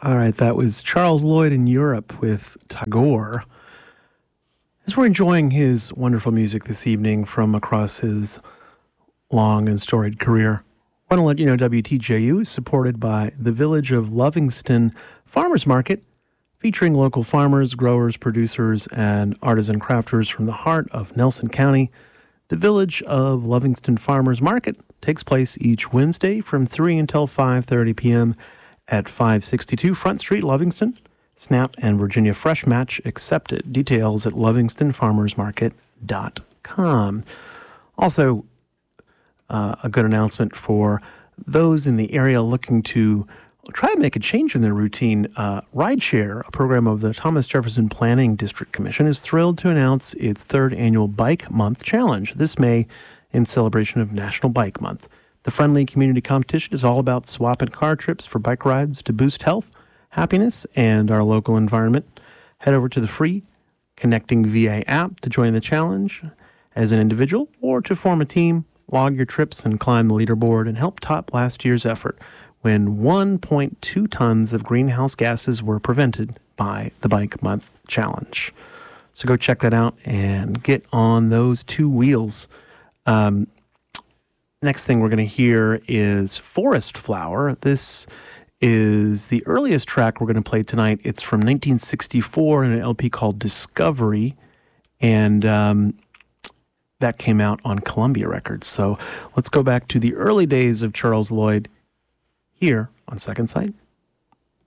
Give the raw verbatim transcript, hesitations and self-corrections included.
All right, that was Charles Lloyd in Europe with Tagore. As we're enjoying his wonderful music this evening from across his long and storied career, I want to let you know W T J U is supported by the Village of Lovingston Farmers Market, featuring local farmers, growers, producers, and artisan crafters from the heart of Nelson County. The Village of Lovingston Farmers Market takes place each Wednesday from three until five thirty p.m. at five sixty-two Front Street, Lovingston. SNAP and Virginia Fresh Match accepted. Details at lovingston farmers market dot com. Also, uh, a good announcement for those in the area looking to try to make a change in their routine. Uh, Rideshare, a program of the Thomas Jefferson Planning District Commission, is thrilled to announce its third annual Bike Month Challenge this May in celebration of National Bike Month. The friendly community competition is all about swapping car trips for bike rides to boost health, happiness, and our local environment. Head over to the free Connecting V A app to join the challenge as an individual or to form a team, log your trips and climb the leaderboard and help top last year's effort when one point two tons of greenhouse gases were prevented by the Bike Month Challenge. So go check that out and get on those two wheels. Um, next thing we're going to hear is Forest Flower. This is the earliest track we're going to play tonight. It's from nineteen sixty-four in an L P called Discovery, and um, that came out on Columbia Records. So let's go back to the early days of Charles Lloyd here on Second Sight.